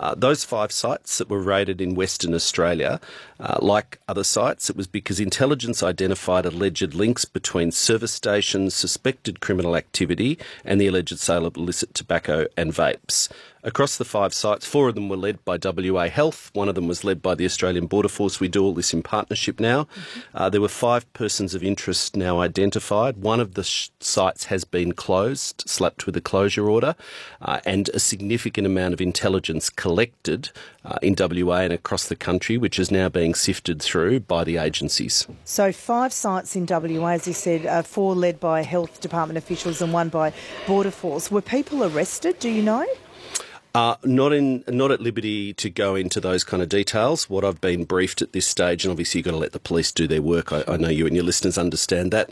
Those 5 sites that were raided in Western Australia, like other sites, it was because intelligence identified alleged links between service stations, suspected criminal activity and the alleged sale of illicit tobacco and vapes. Across the 5 sites, 4 of them were led by WA Health. 1 of them was led by the Australian Border Force. We do all this in partnership now. There were 5 persons of interest now identified. 1 of the sites has been closed, slapped with a closure order, and a significant amount of intelligence collected in WA and across the country, which is now being sifted through by the agencies. So 5 sites in WA, as you said, 4 led by Health Department officials and 1 by Border Force. Were people arrested, do you know? Not at liberty to go into those kind of details. What I've been briefed at this stage, and obviously you've got to let the police do their work. I know you and your listeners understand that.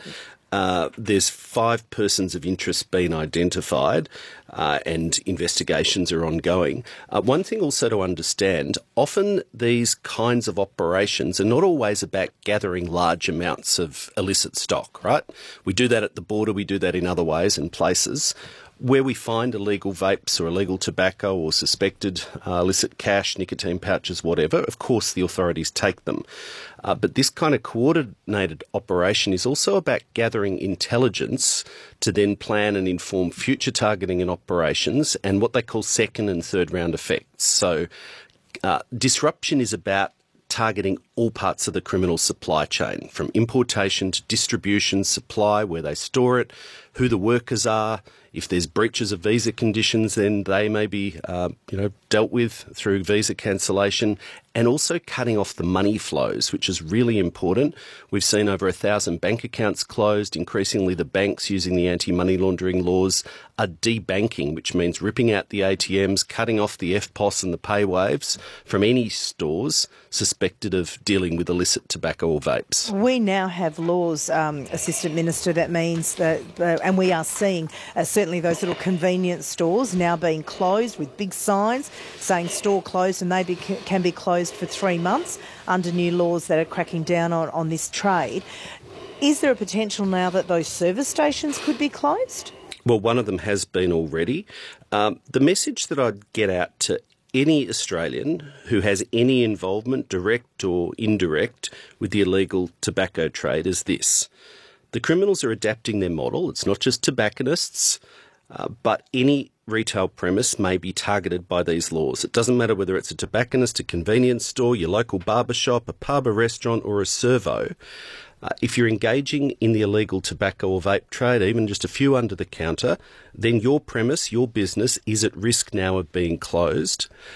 There's 5 persons of interest been identified and investigations are ongoing. One thing also to understand, often these kinds of operations are not always about gathering large amounts of illicit stock, right? We do that at the border, we do that in other ways and places. Where we find illegal vapes or illegal tobacco or suspected illicit cash, nicotine pouches, whatever, of course the authorities take them. But this kind of coordinated operation is also about gathering intelligence to then plan and inform future targeting and operations and what they call second and third round effects. So disruption is about targeting all parts of the criminal supply chain, from importation to distribution, supply, where they store it, who the workers are. If there's breaches of visa conditions, then they may be dealt with through visa cancellation, and also cutting off the money flows, which is really important. We've seen over 1,000 bank accounts closed. Increasingly, the banks using the anti-money laundering laws are debanking, which means ripping out the ATMs, cutting off the FPOS and the pay waves from any stores suspected of dealing with illicit tobacco or vapes. We now have laws, Assistant Minister, that means that, and we are seeing certainly those little convenience stores now being closed with big signs saying store closed, and they can be closed for 3 months under new laws that are cracking down on this trade. Is there a potential now that those service stations could be closed? Well, one of them has been already. The message that I'd get out to any Australian who has any involvement, direct or indirect, with the illegal tobacco trade is this. The criminals are adapting their model. It's not just tobacconists, but any retail premise may be targeted by these laws. It doesn't matter whether it's a tobacconist, a convenience store, your local barber shop, a pub, a restaurant or a servo. If you're engaging in the illegal tobacco or vape trade, even just a few under the counter, then your premise, your business is at risk now of being closed.